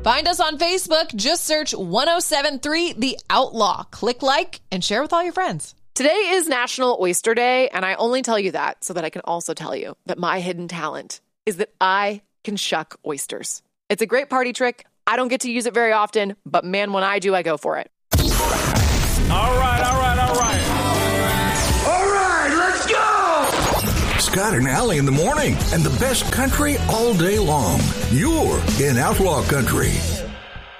Find us on Facebook. Just search 1073 The Outlaw. Click like and share with all your friends. Today is National Oyster Day, and I only tell you that so that I can also tell you that my hidden talent is that I can shuck oysters. It's a great party trick. I don't get to use it very often, but man, when I do, I go for it. All right. All right, let's go! Scott and Allie in the morning, and the best country all day long. You're in Outlaw Country.